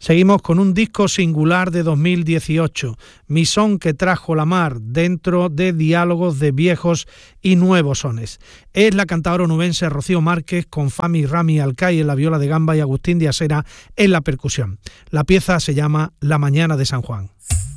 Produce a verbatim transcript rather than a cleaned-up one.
Seguimos con un disco singular de dos mil dieciocho, Mi son que trajo la mar, dentro de diálogos de viejos y nuevos sones. Es la cantadora onubense Rocío Márquez con Fami Rami Alcay en la viola de gamba y Agustín Díaz Hera en la percusión. La pieza se llama La mañana de San Juan.